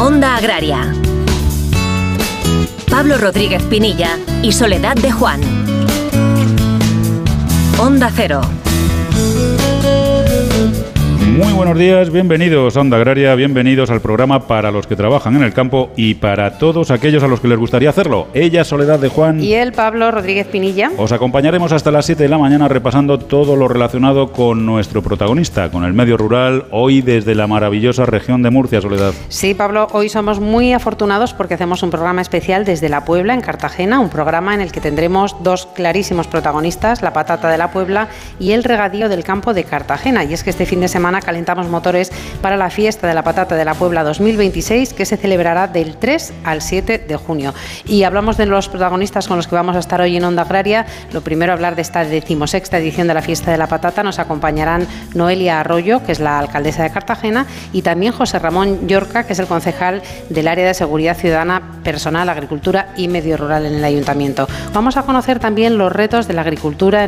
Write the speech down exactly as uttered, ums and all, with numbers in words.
Onda Agraria. Pablo Rodríguez Pinilla y Soledad de Juan. Onda Cero. Muy buenos días, bienvenidos a Onda Agraria, bienvenidos al programa para los que trabajan en el campo y para todos aquellos a los que les gustaría hacerlo. Ella, Soledad de Juan. Y él, Pablo Rodríguez Pinilla. Os acompañaremos hasta las siete de la mañana repasando todo lo relacionado con nuestro protagonista, con el medio rural, hoy desde la maravillosa región de Murcia, Soledad. Sí, Pablo, hoy somos muy afortunados porque hacemos un programa especial desde La Puebla, en Cartagena, un programa en el que tendremos dos clarísimos protagonistas, la patata de la Puebla y el regadío del campo de Cartagena. Y es que este fin de semana calentamos motores para la fiesta de la patata de la Puebla dos mil veintiséis, que se celebrará del tres al siete de junio. Y hablamos de los protagonistas con los que vamos a estar hoy en Onda Agraria. Lo primero, hablar de esta decimosexta edición de la fiesta de la patata. Nos acompañarán Noelia Arroyo, que es la alcaldesa de Cartagena, y también José Ramón Llorca, que es el concejal del área de Seguridad Ciudadana, Personal, Agricultura y Medio Rural en el Ayuntamiento. Vamos a conocer también los retos de la agricultura